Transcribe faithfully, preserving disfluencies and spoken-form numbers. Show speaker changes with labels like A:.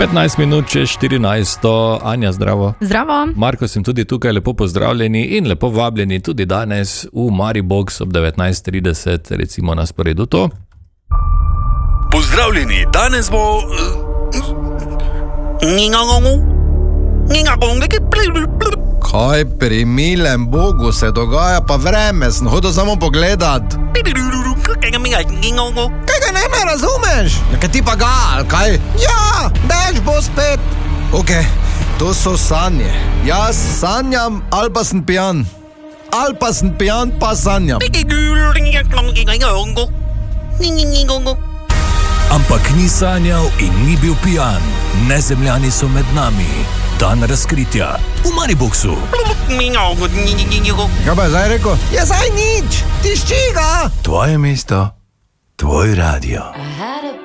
A: petnajst minut čez štirinajsto, Anja, zdravo.
B: Zdravo.
A: Marko, sem tudi tukaj, lepo pozdravljeni in lepo vabljeni tudi danes v Maribox ob devetnajst trideset, recimo na sporedu to.
C: Pozdravljeni, danes bo...
D: Kaj pri milem Bogu se dogaja, pa vreme sem hodil samo pogledat. Kaj ga ne me razumeš? Kaj ti pa ga, ali kaj? Ja, dež bo spet. Ok, to so sanje. Jaz sanjam, ali pa sem pijan. Ali pa sem pijan, pa sanjam.
C: Ampak ni sanjal in ni bil pijan. Nezemljani so med nami. Dan razkritja v Mariboxu.
D: Kaj pa je zdaj rekel? Je zdaj nič, tišči ga.
C: Tvoje mesto, tvoj radio.